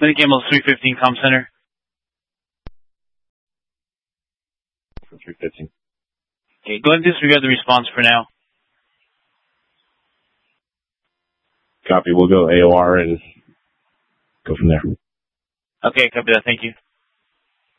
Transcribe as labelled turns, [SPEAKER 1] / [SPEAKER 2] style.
[SPEAKER 1] Link Campbell 315 Com Center.
[SPEAKER 2] 315.
[SPEAKER 1] Okay, go ahead and disregard the response for now.
[SPEAKER 2] Copy. We'll go AOR and go from there.
[SPEAKER 1] Okay, copy that. Thank you.